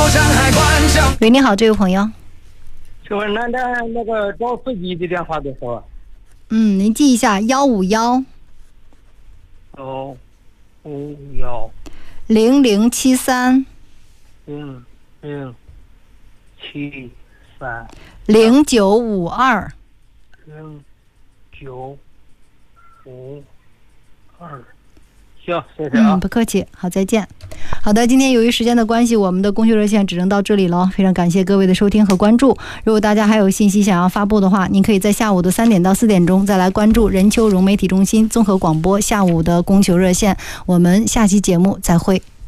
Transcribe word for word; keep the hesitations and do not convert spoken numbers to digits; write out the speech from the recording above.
山海关上。 喂，你好，这位朋友。 请问那那那个找司机的电话多少啊？ 嗯，您记一下，幺五幺哦，五幺零零七三零零七三零九五二零九五二。行，谢谢啊。 嗯，不客气，好，再见。好的，今天由于时间的关系，我们的供求热线只能到这里了。非常感谢各位的收听和关注。如果大家还有信息想要发布的话，您可以在下午的三点到四点钟再来关注任丘融媒体中心综合广播下午的供求热线。我们下期节目再会。